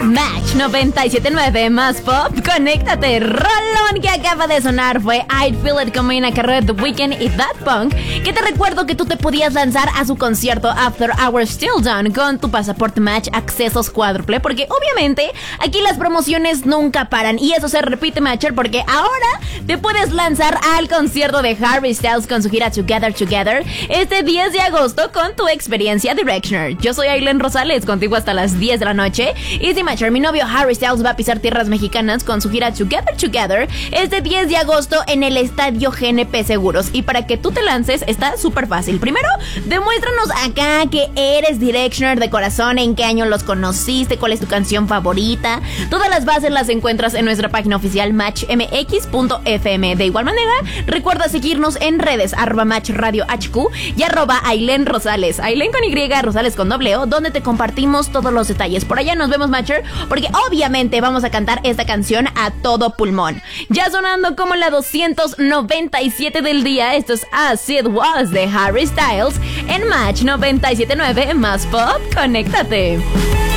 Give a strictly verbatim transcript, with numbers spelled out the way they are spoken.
Match noventa y siete punto nueve más pop, conéctate. Rolón que acaba de sonar fue I'd Feel It Coming a carrera de The Weeknd y That Punk, que te recuerdo que tú te podías lanzar a su concierto After Hours Still Done con tu pasaporte Match accesos cuádruple, porque obviamente aquí las promociones nunca paran y eso se repite, Matcher, porque ahora te puedes lanzar al concierto de Harry Styles con su gira Together Together este diez de agosto con tu experiencia Directioner. Yo soy Aileen Rosales, contigo hasta las diez de la noche. Y sí, Matcher, mi novio Harry Styles va a pisar tierras mexicanas con su gira Together Together este diez de agosto en el estadio G N P Seguros. Y para que tú te lances está súper fácil. Primero, demuéstranos acá que eres Directioner de corazón, en qué año los conociste, cuál es tu canción favorita. Todas las bases las encuentras en nuestra página oficial match m x punto f m. De igual manera, recuerda seguirnos en redes arroba match radio h q y arroba Aileen Rosales, Aileen con Y, Rosales con doble O, donde te compartimos todos los detalles. Por allá nos vemos, Matcher, porque obviamente vamos a cantar esta canción a todo pulmón. Ya sonando como la doscientos noventa y siete del día, esto es As It Was de Harry Styles en Match noventa y siete punto nueve más pop, conéctate.